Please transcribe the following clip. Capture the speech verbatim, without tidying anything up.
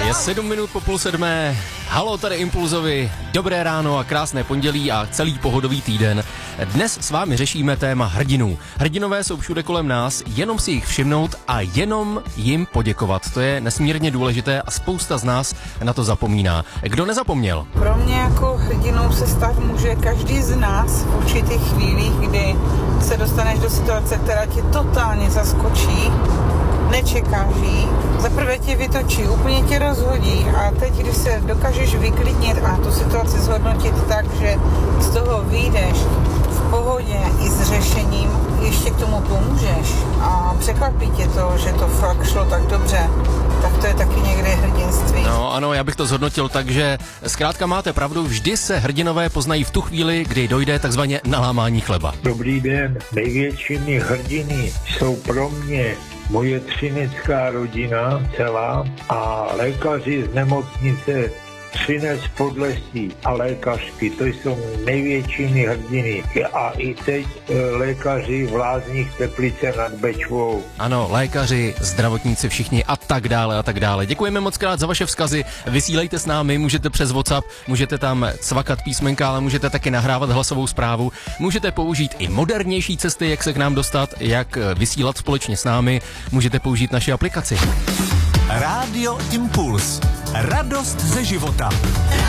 Je sedm minut po půl sedmé. Halo, tady Impulzovi. Dobré ráno a krásné pondělí a celý pohodový týden. Dnes s vámi řešíme téma hrdinů. Hrdinové jsou všude kolem nás, jenom si jich všimnout a jenom jim poděkovat. To je nesmírně důležité a spousta z nás na to zapomíná. Kdo nezapomněl? Pro mě jako hrdinou se stát může každý z nás v určitých chvílích, kdy se dostaneš do situace, která tě totálně zaskočí, nečekáš jí, zaprvé tě vytočí, úplně tě rozhodí a teď, když se dokážeš vyklidnit a tu situaci zhodnotit tak, že z toho vyjdeš v pohodě i s řešením, ještě k tomu pomůžeš a překvapí tě to, že to fakt šlo tak dobře, tak to je taky někde hrdinství. No ano, já bych to zhodnotil tak, že zkrátka máte pravdu, vždy se hrdinové poznají v tu chvíli, kdy dojde takzvaně na lámání chleba. Dobrý den, největšími hrdiny jsou pro mě moje třinecká rodina celá a lékaři z nemocnice Třinec Podlesí a lékařky, to jsou největšími hrdiny. A i teď lékaři v Lázních Teplice nad Bečvou. Ano, lékaři, zdravotníci, všichni a tak dále a tak dále. Děkujeme moc krát za vaše vzkazy. Vysílejte s námi, můžete přes WhatsApp, můžete tam cvakat písmenka, ale můžete taky nahrávat hlasovou zprávu. Můžete použít i modernější cesty, jak se k nám dostat, jak vysílat společně s námi. Můžete použít naši aplikaci. Rádio Impuls. Radost ze života.